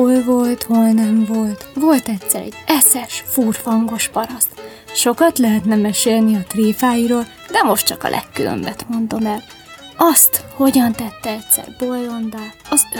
Hol volt, hol nem volt. Volt egyszer egy eszes, furfangos paraszt. Sokat lehetne mesélni a tréfáiról, de most csak a legkülönbet mondom el. Azt, hogyan tette egyszer bolondá az